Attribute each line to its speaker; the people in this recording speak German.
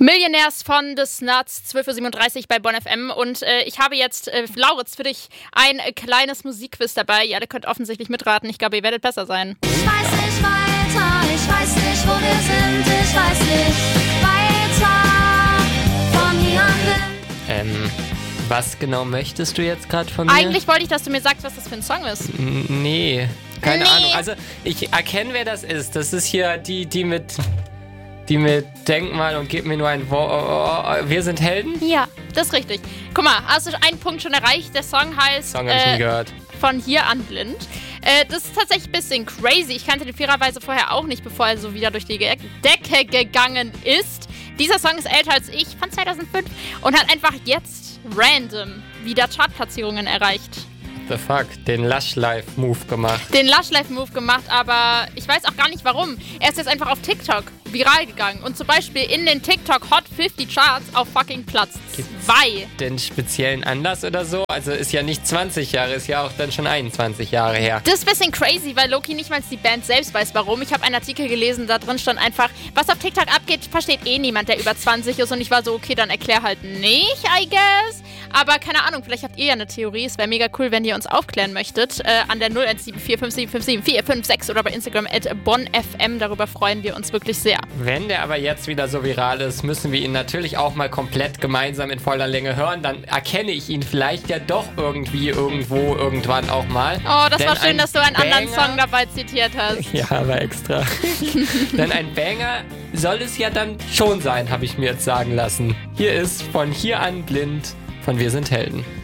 Speaker 1: Millionaires von The Snuts, 12.37 Uhr bei Bonn FM. Und ich habe jetzt, Lauritz, für dich ein kleines Musikquiz dabei. Ja, ihr könnt offensichtlich mitraten. Ich glaube, ihr werdet besser sein.
Speaker 2: Ich weiß nicht weiter, ich weiß nicht, wo wir sind. Ich weiß nicht weiter von hier an.
Speaker 3: Was genau möchtest du jetzt gerade von mir?
Speaker 1: Eigentlich wollte ich, dass du mir sagst, was das für ein Song ist.
Speaker 3: Nee, keine Ahnung. Also, ich erkenne, wer das ist. Das ist hier die mit Denk mal und gib mir nur ein Wort. Wir sind Helden?
Speaker 1: Ja, das ist richtig. Guck mal, hast du einen Punkt schon erreicht? Der Song heißt
Speaker 3: Song hab ich nie gehört.
Speaker 1: Von hier an blind. Das ist tatsächlich ein bisschen crazy. Ich kannte den fairerweise vorher auch nicht, bevor er so wieder durch die Decke gegangen ist. Dieser Song ist älter als ich, von 2005, und hat einfach jetzt random wieder Chartplatzierungen erreicht.
Speaker 3: The fuck, den Lush-Life-Move gemacht.
Speaker 1: Aber ich weiß auch gar nicht warum. Er ist jetzt einfach auf TikTok viral gegangen und zum Beispiel in den TikTok Hot 50 Charts auf fucking Platz 2.
Speaker 3: Den speziellen Anlass oder so? Also ist ja nicht 20 Jahre, ist ja auch dann schon 21 Jahre her.
Speaker 1: Das ist ein bisschen crazy, weil Loki nicht mal die Band selbst weiß warum. Ich habe einen Artikel gelesen, da drin stand einfach, was auf TikTok abgeht, versteht eh niemand, der über 20 ist, und ich war so, okay, dann erklär halt nicht, I guess. Aber keine Ahnung, vielleicht habt ihr ja eine Theorie. Es wäre mega cool, wenn ihr uns aufklären möchtet. An der 017457577456 oder bei Instagram @bonnfm. Darüber freuen wir uns wirklich sehr.
Speaker 3: Wenn der aber jetzt wieder so viral ist, müssen wir ihn natürlich auch mal komplett gemeinsam in voller Länge hören. Dann erkenne ich ihn vielleicht ja doch irgendwie, irgendwo, irgendwann auch mal.
Speaker 1: Oh, das war schön, dass du einen anderen Song dabei zitiert hast.
Speaker 3: Ja, aber extra. Denn ein Banger soll es ja dann schon sein, habe ich mir jetzt sagen lassen. Hier ist von hier an blind von Wir sind Helden.